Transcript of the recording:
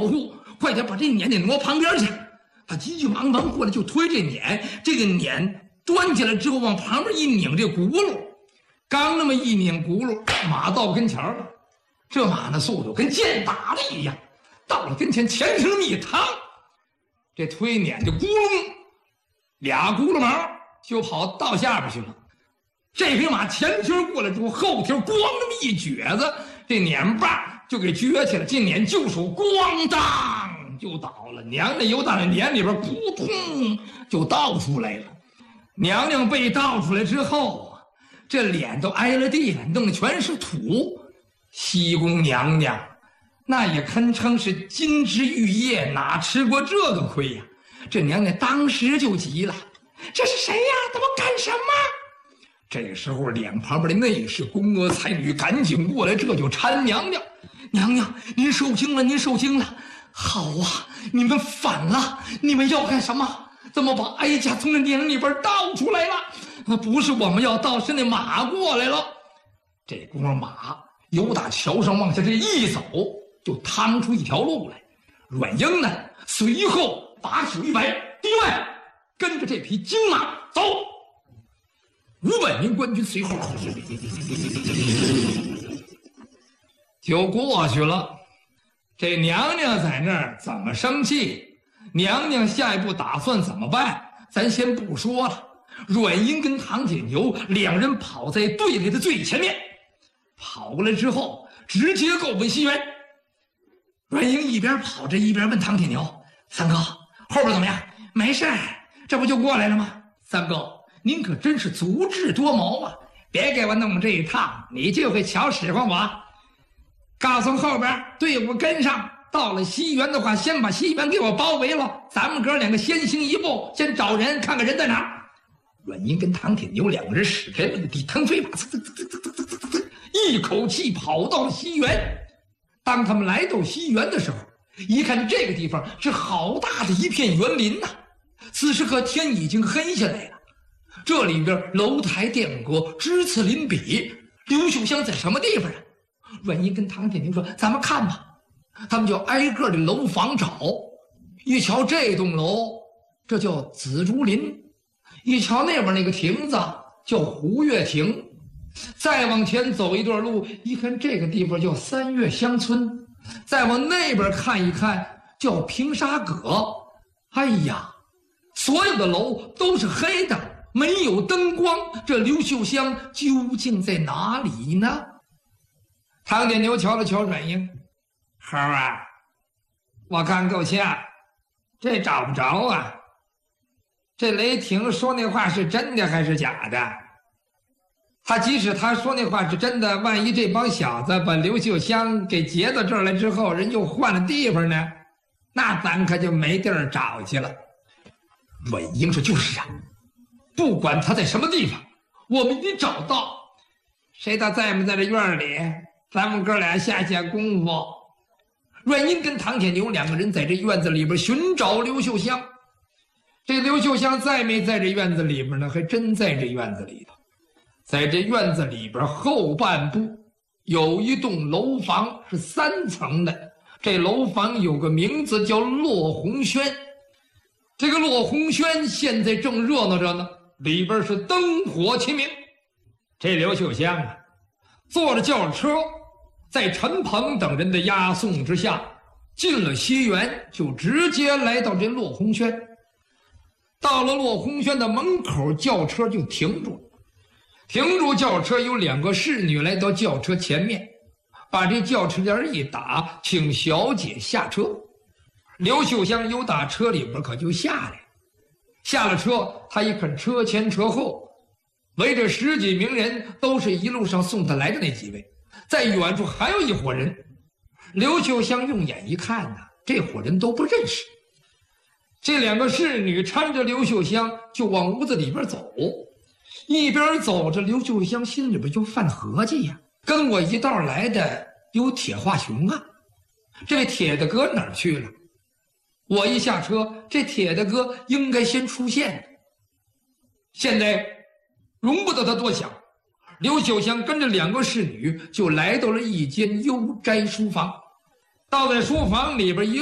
护，快点把这碾挪旁边去。他急急忙忙过来就推这碾，这个碾端起来之后往旁边一拧，这轱辘刚那么一拧轱辘，马到跟前了。这马的速度跟箭打的一样，到了跟前前腿那么一趟，这推碾就咕噜俩轱辘毛就跑到下边去了。这匹马前蹄过来之后，后蹄咣那么一撅子，这碾把就给撅起来，这碾就手咣当就倒了。娘娘由打那碾里边扑通就倒出来了。娘娘被倒出来之后，这脸都挨了地了，弄的全是土。西宫娘娘那也堪称是金枝玉叶，哪吃过这个亏呀？这娘娘当时就急了，这是谁呀？他们干什么？这时候脸旁边的内侍宫娥才女赶紧过来，这就搀娘娘。娘娘，您受惊了，您受惊了。好啊，你们反了，你们要干什么？怎么把哀家从这碾里边倒出来了？不是我们要倒，是那马过来了。这功夫马由打桥上往下这一走，就趟出一条路来。阮英呢，随后把手一摆，弟妹跟着这匹金马走。500名官军随后就过去了。这娘娘在那儿怎么生气？娘娘下一步打算怎么办？咱先不说了。阮英跟唐铁牛两人跑在队列的最前面，跑过来之后直接够奔西园。阮英一边跑着一边问唐铁牛：“三哥，后边怎么样？”“没事，这不就过来了吗？”“三哥，您可真是足智多谋啊！别给我弄这一趟，你就会巧使唤我。告诉后边队伍跟上，到了西园的话，先把西园给我包围了。咱们哥两个先行一步，先找人，看看人在哪儿。”阮英跟唐铁牛两个人使开了个地腾飞马，一口气跑到了西园。当他们来到西园的时候，一看这个地方是好大的一片园林呐。此时刻天已经黑下来了，这里边楼台殿阁枝次林比。刘秀香在什么地方啊？阮英跟唐铁牛说：“咱们看吧。”他们就挨个的楼房找，一瞧这栋楼，这叫紫竹林；一瞧那边那个亭子叫胡月亭。再往前走一段路，一看这个地方叫三月乡村；再往那边看一看，叫平沙阁。哎呀，所有的楼都是黑的，没有灯光。这刘秀香究竟在哪里呢？唐铁牛瞧了瞧阮英：“猴啊，我看够呛，这找不着啊。这雷霆说那话是真的还是假的？他即使他说那话是真的，万一这帮小子把刘秀香给劫到这儿来之后，人又换了地方呢，那咱可就没地儿找去了。”阮英说：“就是啊，不管他在什么地方，我们得找到。谁他在不在这院里，咱们哥俩下功夫。”阮英跟唐铁牛两个人在这院子里边寻找刘秀香。这刘秀香在没在这院子里边呢？还真在这院子里头。在这院子里边后半部有一栋楼房，是3层的。这楼房有个名字叫落红轩。这个落红轩现在正热闹着呢，里边是灯火齐明。这刘秀香啊，坐着轿车，在陈鹏等人的押送之下，进了西园，就直接来到这落红轩。到了落红轩的门口，轿车就停住了。停住轿车，有2个侍女来到轿车前面，把这轿车帘一打，请小姐下车。刘秀香由打车里边可就下来了。下了车，他一看车前车后围着10几名人，都是一路上送他来的那几位。在远处还有一伙人。刘秀香用眼一看呢，这伙人都不认识。这2个侍女搀着刘秀香就往屋子里边走。一边走着，刘秀香心里边就犯合计呀，跟我一道来的有铁化雄啊，这位铁大哥哪儿去了？我一下车，这铁大哥应该先出现的。现在容不得他多想，刘秀香跟着2个侍女就来到了一间幽斋书房。到在书房里边一